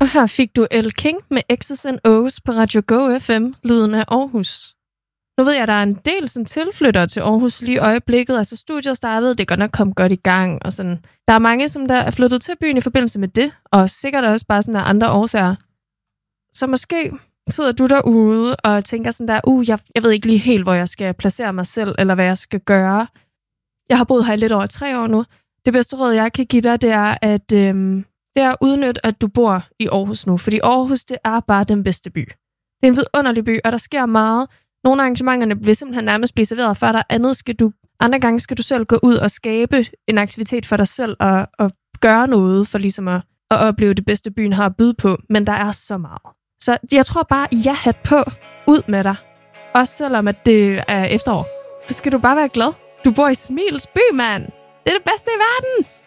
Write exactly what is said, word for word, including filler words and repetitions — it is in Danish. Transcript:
Og her fik du El King med X's and O's på Radio Go F M, lyden af Aarhus. Nu ved jeg, at der er en del sådan, tilflyttere til Aarhus lige i øjeblikket. Altså studiet startede, det er godt nok kommet godt i gang. Og sådan. Der er mange, som der er flyttet til byen i forbindelse med det, og sikkert også bare sådan af andre årsager. Så måske sidder du derude og tænker sådan der, uh, jeg, jeg ved ikke lige helt, hvor jeg skal placere mig selv, eller hvad jeg skal gøre. Jeg har boet her i lidt over tre år nu. Det bedste råd, jeg kan give dig, det er, at øhm, det er at udnytte, at du bor i Aarhus nu. Fordi Aarhus, det er bare den bedste by. Det er en vidunderlig by, og der sker meget. Nogle af arrangementerne vil simpelthen nærmest blive serveret for dig. Andet skal du, andre gange skal du selv gå ud og skabe en aktivitet for dig selv, og, og gøre noget for ligesom at, at opleve det bedste, byen har at byde på. Men der er så meget. Så jeg tror bare, ja, hat på. Ud med dig. Også selvom at det er efterår. Så skal du bare være glad. Du bor i Smils by, mand. Det er det bedste i verden.